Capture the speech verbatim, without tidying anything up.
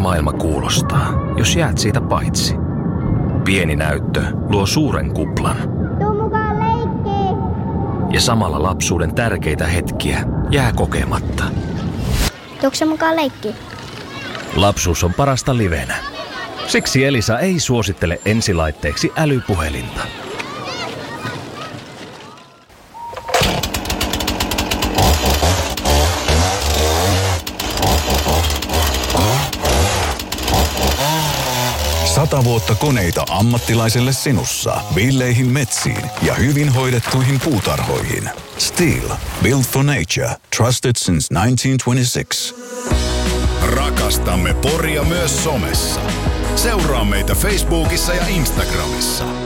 maailma kuulostaa, jos jäät siitä paitsi? Pieni näyttö luo suuren kuplan. Tuu mukaan leikkiin! Ja samalla lapsuuden tärkeitä hetkiä jää kokematta. Tuukse mukaan leikkiin? Lapsuus on parasta livenä. Siksi Elisa ei suosittele ensilaitteeksi älypuhelinta. Sata vuotta koneita ammattilaiselle sinussa, villeihin metsiin ja hyvin hoidettuihin puutarhoihin. Stihl. Built for nature. Trusted since nineteen twenty-six. Rakastamme Poria myös somessa. Seuraa meitä Facebookissa ja Instagramissa.